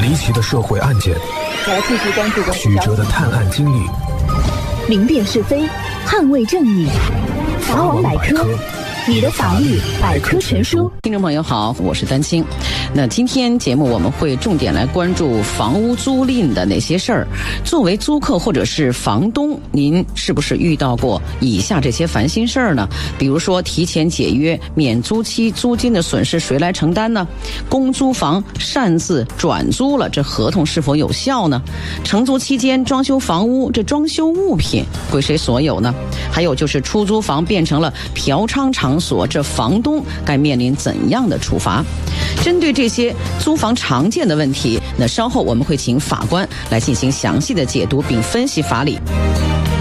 离奇的社会案件， 我要继续关注曲折的探案经历， 明辨是非，捍卫正义。法网百科，你的法律百科全书。 听众朋友好，我是丹青。那今天节目我们会重点来关注房屋租赁的哪些事儿。作为租客或者是房东，您是不是遇到过以下这些烦心事儿呢？比如说提前解约、免租期，租金的损失谁来承担呢？公租房擅自转租了，这合同是否有效呢？承租期间装修房屋，这装修物品归谁所有呢？还有就是出租房变成了嫖娼场所，这房东该面临怎样的处罚？针对这些租房常见的问题，那稍后我们会请法官来进行详细的解读并分析法理。